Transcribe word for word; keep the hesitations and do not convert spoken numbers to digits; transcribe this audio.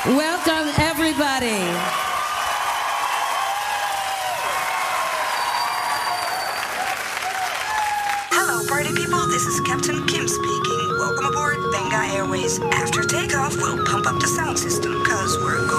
Welcome, everybody. Hello, party people. This is Captain Kim speaking. Welcome aboard Benga Airways. After takeoff, we'll pump up the sound system, because we're going